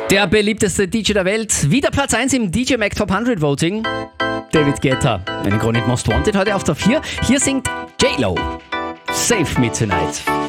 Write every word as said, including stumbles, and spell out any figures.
Der beliebteste D J der Welt. Wieder Platz eins im D J Mag Top hundert Voting. David Guetta. Eine Chronik Most Wanted heute auf der vier. Hier singt J-Lo. Save Me Tonight.